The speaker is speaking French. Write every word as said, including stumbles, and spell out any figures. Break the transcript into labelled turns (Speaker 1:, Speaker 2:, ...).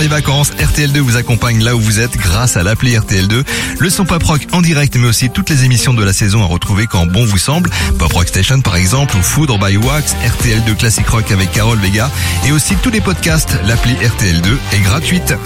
Speaker 1: les vacances, R T L deux vous accompagne là où vous êtes grâce à l'appli R T L deux. Le son Pop Rock en direct, mais aussi toutes les émissions de la saison à retrouver quand bon vous semble. Pop Rock Station par exemple, ou Foudre by Wax, R T L deux Classic Rock avec Carole Vega, et aussi tous les podcasts. L'appli R T L deux est gratuite.